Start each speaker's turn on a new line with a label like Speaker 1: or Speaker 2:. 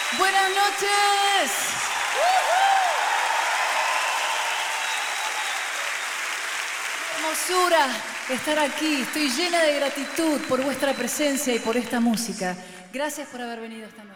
Speaker 1: Buenas noches. Hermosura estar aquí. Estoy llena de gratitud por vuestra presencia y por esta música. Gracias por haber venido esta noche.